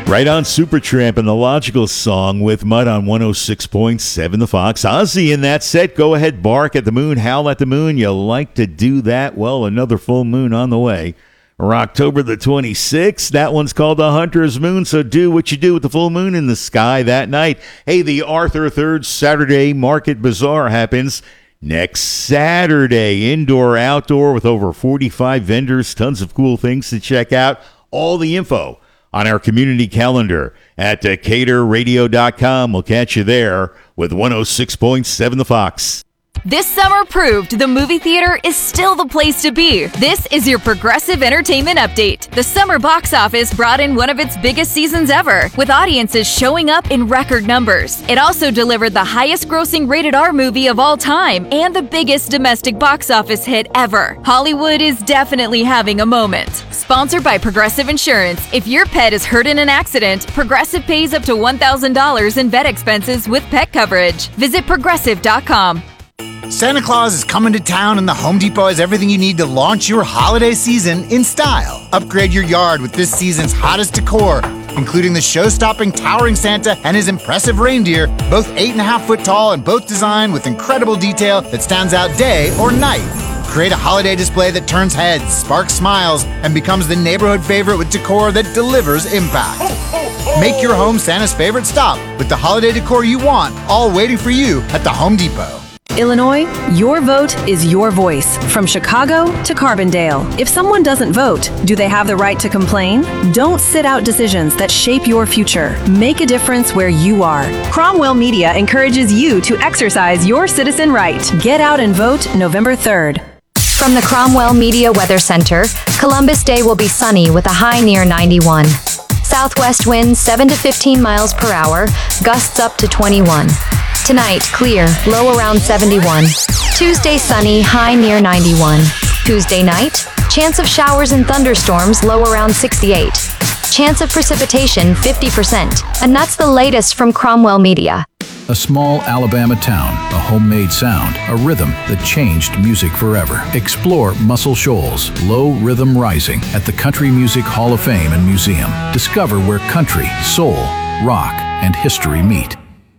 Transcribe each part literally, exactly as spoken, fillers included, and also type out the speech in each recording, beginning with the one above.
Right on Supertramp and the Logical Song with Mud on one oh six point seven The Fox. Ozzy in that set. Go ahead, bark at the moon, howl at the moon. You like to do that? Well, another full moon on the way. Or October the twenty-sixth. That one's called the Hunter's Moon, so do what you do with the full moon in the sky that night. Hey, the Arthur third Saturday Market Bazaar happens next Saturday. Indoor, outdoor, with over forty-five vendors. Tons of cool things to check out. All the info on our community calendar at decatur radio dot com. We'll catch you there with one oh six point seven The Fox. This summer proved the movie theater is still the place to be. This is your Progressive Entertainment Update. The summer box office brought in one of its biggest seasons ever, with audiences showing up in record numbers. It also delivered the highest grossing rated R movie of all time and the biggest domestic box office hit ever. Hollywood is definitely having a moment. Sponsored by Progressive Insurance. If your pet is hurt in an accident, Progressive pays up to one thousand dollars in vet expenses with pet coverage. Visit progressive dot com. Santa Claus is coming to town, and the Home Depot has everything you need to launch your holiday season in style. Upgrade your yard with this season's hottest decor, including the show-stopping towering Santa and his impressive reindeer, both eight and a half foot tall and both designed with incredible detail that stands out day or night. Create a holiday display that turns heads, sparks smiles, and becomes the neighborhood favorite with decor that delivers impact. Make your home Santa's favorite stop with the holiday decor you want, all waiting for you at the Home Depot. Illinois, your vote is your voice. From Chicago to Carbondale. If someone doesn't vote, do they have the right to complain? Don't sit out decisions that shape your future. Make a difference where you are. Cromwell Media encourages you to exercise your citizen right. Get out and vote November third. From the Cromwell Media Weather Center, Columbus Day will be sunny with a high near ninety-one. Southwest winds seven to fifteen miles per hour, gusts up to twenty-one. Tonight, clear, low around seventy-one. Tuesday, sunny, high near ninety-one. Tuesday night, chance of showers and thunderstorms, low around sixty-eight. Chance of precipitation, fifty percent. And that's the latest from Cromwell Media. A small Alabama town, a homemade sound, a rhythm that changed music forever. Explore Muscle Shoals, Low Rhythm Rising at the Country Music Hall of Fame and Museum. Discover where country, soul, rock, and history meet.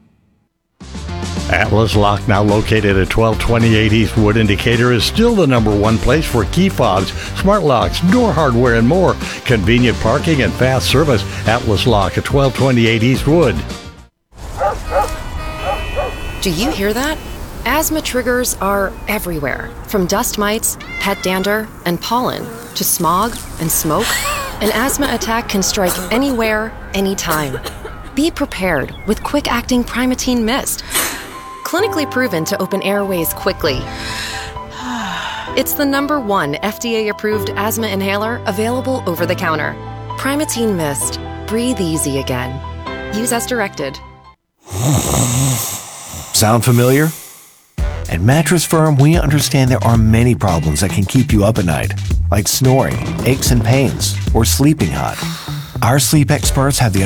Atlas Lock, now located at twelve twenty-eight East Wood in Decatur, is still the number one place for key fobs, smart locks, door hardware, and more. Convenient parking and fast service. Atlas Lock at twelve twenty-eight East Wood. Do you hear that? Asthma triggers are everywhere, from dust mites, pet dander, and pollen, to smog and smoke. An asthma attack can strike anywhere, anytime. Be prepared with quick-acting Primatene Mist. Clinically proven to open airways quickly. It's the number one F D A-approved asthma inhaler available over the counter. Primatene Mist. Breathe easy again. Use as directed. Sound familiar? At Mattress Firm, we understand there are many problems that can keep you up at night, like snoring, aches and pains, or sleeping hot. Our sleep experts have the